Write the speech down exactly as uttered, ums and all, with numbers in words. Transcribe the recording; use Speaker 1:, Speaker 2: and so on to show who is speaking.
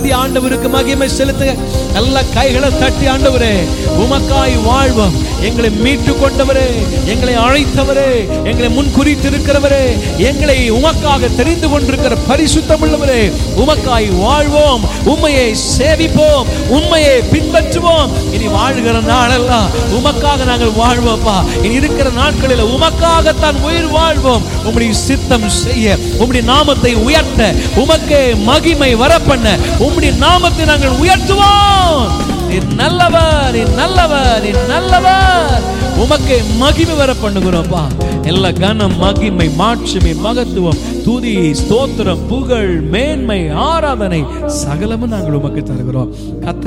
Speaker 1: செலுத்தி ஆண்டவருக்கு மகிமை செலுத்துங்க. நல்ல கைகளை தட்டி, ஆண்டவரே உமக்காய் வாழ்வோம். எங்களை மீட்டு கொண்டவரே, எங்களை அழைத்தவரே, எங்களை முன்குறித்து இருக்கிறவரே, எங்களை உமக்காக தெரிந்து கொண்டிருக்கிற பரிசுத்தம் உள்ளவரே, உமக்காய் வாழ்வோம், உம்மையை சேவிப்போம், உண்மையை பின்பற்றுவோம். இனி வாழ்கிற நாளெல்லாம் உமக்காக நாங்கள் வாழ்வோம்ப்பா. இனி இருக்கிற நாட்களில் உமக்காகத்தான் உயிர் வாழ்வோம். உம்முடைய சித்தம் செய்ய, உம்முடைய நாமத்தை உயர்த்த, உமக்கே மகிமை வரப்பண்ண, உம்முடைய நாமத்தை நாங்கள் உயர்த்துவோம். நீ நல்லவர், நீ நல்லவர், நீ நல்லவர். உமக்கே மகிமை வர பண்ணுகிறோம்ப்பா. எல்லா கனம், மகிமை, மாட்சிமை, மகத்துவம், துதி, ஸ்தோத்திரம், புகழ், மேன்மை, ஆராதனை சகலமும் நாங்கள் உமக்கு தருகிறோம்.